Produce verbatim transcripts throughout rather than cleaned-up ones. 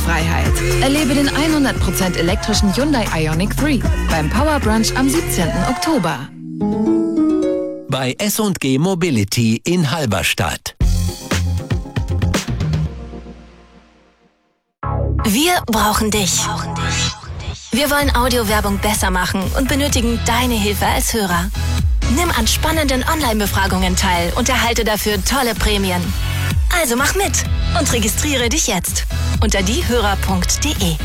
Freiheit. Erlebe den hundert Prozent elektrischen Hyundai Ioniq drei beim Power Brunch am siebzehnten Oktober. Bei S und G Mobility in Halberstadt. Wir brauchen dich. Wir wollen Audiowerbung besser machen und benötigen deine Hilfe als Hörer. Nimm an spannenden Online-Befragungen teil und erhalte dafür tolle Prämien. Also mach mit und registriere dich jetzt unter diehörer punkt de.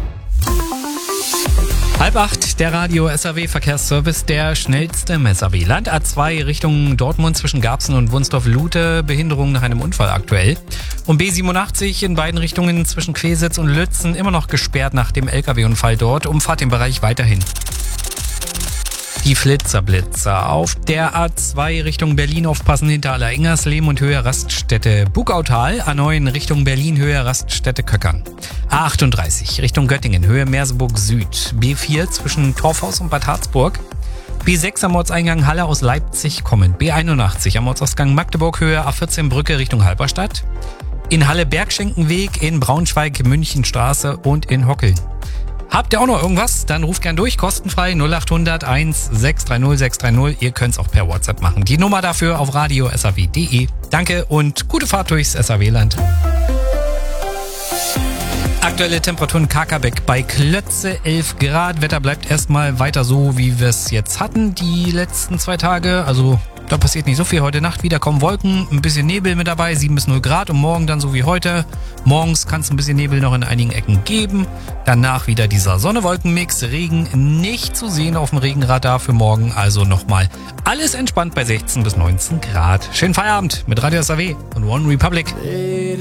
Halb acht, der Radio S A W-Verkehrsservice, der schnellste im S A W. Land A zwei Richtung Dortmund zwischen Garbsen und Wunsdorf-Lute, Behinderung nach einem Unfall aktuell. Und B siebenundachtzig in beiden Richtungen zwischen Quesitz und Lützen immer noch gesperrt nach dem L K W-Unfall dort. Umfahrt den Bereich weiterhin. Die Flitzerblitzer auf der A zwei Richtung Berlin aufpassen hinter Aller-Ingersleben und Höhe Raststätte Bugautal, A neun Richtung Berlin Höhe Raststätte Köckern. A achtunddreißig Richtung Göttingen Höhe Merseburg Süd, B vier zwischen Torfhaus und Bad Harzburg, B sechs am Ortseingang Halle aus Leipzig kommen, B einundachtzig am Ortsausgang Magdeburg Höhe A vierzehn Brücke Richtung Halberstadt, in Halle Bergschenkenweg, in Braunschweig Münchenstraße und in Hockeln. Habt ihr auch noch irgendwas? Dann ruft gern durch, kostenfrei null acht hundert eins sechs drei null sechs drei null. Ihr könnt es auch per WhatsApp machen. Die Nummer dafür auf radio s a w punkt de. Danke und gute Fahrt durchs S A W-Land. Aktuelle Temperaturen Kakerbeck bei Klötze elf Grad. Wetter bleibt erstmal weiter so, wie wir es jetzt hatten die letzten zwei Tage. Also da passiert nicht so viel. Heute Nacht wieder kommen Wolken, ein bisschen Nebel mit dabei, sieben bis null Grad. Und morgen dann so wie heute. Morgens kann es ein bisschen Nebel noch in einigen Ecken geben. Danach wieder dieser Sonne-Wolken-Mix. Regen nicht zu sehen auf dem Regenradar für morgen. Also nochmal alles entspannt bei sechzehn bis neunzehn Grad. Schönen Feierabend mit Radio S A W und One Republic.